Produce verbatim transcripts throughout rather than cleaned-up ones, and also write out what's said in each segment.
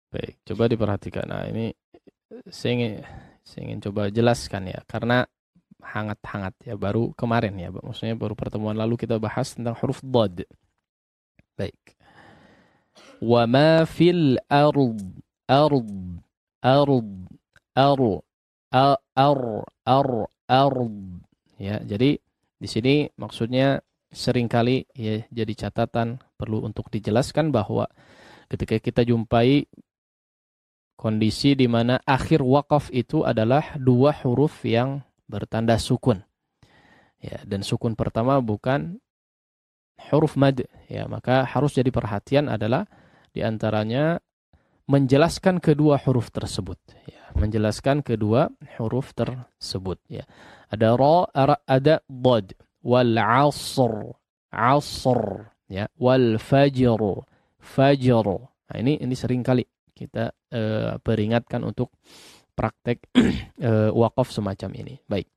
Baik, coba diperhatikan. Nah, ini saya ingin, saya ingin coba jelaskan ya, karena hangat-hangat ya, baru kemarin ya, maksudnya baru pertemuan lalu kita bahas tentang huruf dhad. Baik. Wa ma fil ard, ard, ard, ar, a- ar, ar, ard. Ya, jadi di sini maksudnya seringkali ya jadi catatan perlu untuk dijelaskan bahwa ketika kita jumpai kondisi di mana akhir wakaf itu adalah dua huruf yang bertanda sukun. Ya, dan sukun pertama bukan huruf mad. Ya, maka harus jadi perhatian adalah di antaranya menjelaskan kedua huruf tersebut. Ya, menjelaskan kedua huruf tersebut. Ya, ada ra, ara- ada dad, wal asr, asr, ya, wal fajr, fajr. Nah, ini ini sering kali kita eh, peringatkan untuk praktek eh, wakaf semacam ini. Baik.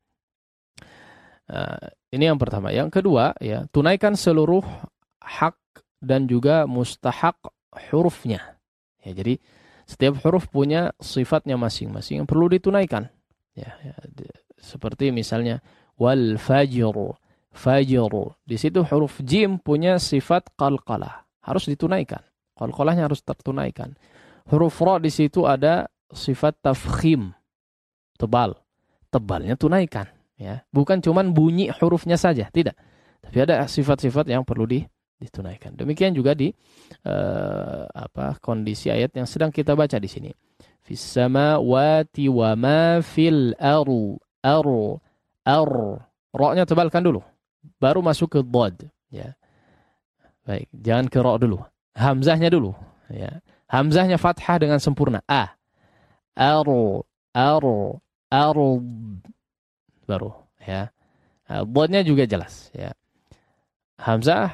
Eh, ini yang pertama. Yang kedua, ya, tunaikan seluruh hak dan juga mustahak hurufnya. Ya, jadi setiap huruf punya sifatnya masing-masing yang perlu ditunaikan. Ya, ya, di- seperti misalnya wal fajr, fajr. Di situ huruf jim punya sifat qalqalah, harus ditunaikan. Qalqalahnya harus tertunaikan. Huruf ra di situ ada sifat tafkhim, tebal. Tebalnya tunaikan, ya. Bukan cuman bunyi hurufnya saja, tidak. Tapi ada sifat-sifat yang perlu di, ditunaikan. Demikian juga di eh, apa kondisi ayat yang sedang kita baca di sini. Fis samawati wa ma fil ar ar ar. Ra-nya tebalkan dulu, baru masuk ke dhad, ya. Baik, jangan ke ra dulu. Hamzahnya dulu, ya. Hamzahnya fathah dengan sempurna. A. Ar ar ar baru, ya. Nah, dhadnya juga jelas, ya. Hamzah